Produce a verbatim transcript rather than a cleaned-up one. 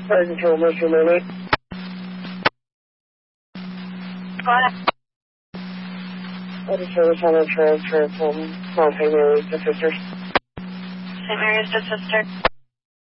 Sergeant Kilmer, two minutes. Go ahead. I just service on a transfer from Mount Saint Mary's to Sisters. Saint Mary's to Sister.